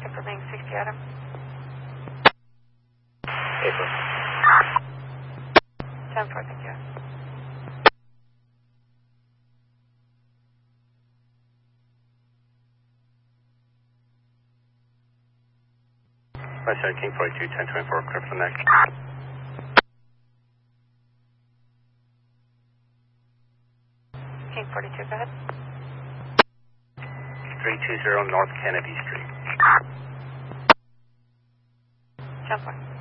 confirming 60 Adam. April. 10-4, thank you. Western King 42, 1024, clear for the next. King 42, go ahead. 320 North Kennedy Street. 10-4.